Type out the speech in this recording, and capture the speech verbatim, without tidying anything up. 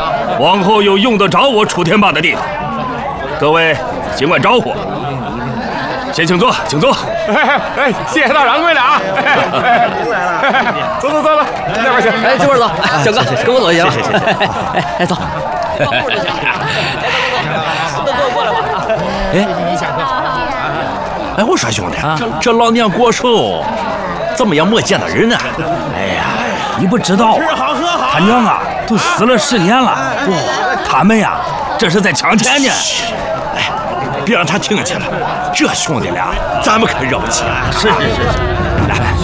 往后有用得着我楚天霸的地方，各位尽管招呼。先请坐，请坐。 哎，谢谢大掌柜的啊！走走走走，那边请。 哎，这边走，小哥跟我走就行了。谢谢谢谢。哎哎，走。都跟我过来吧。 哎，哎，我说兄弟，这这老年过寿，怎么也没见到人呢？ 哎呀，你不知道啊，他娘啊都死了十年了。哇，他们呀，这是在抢钱呢。 哎，别让他听见了。这兄弟俩，咱们可惹不起啊！ 是是是是，来。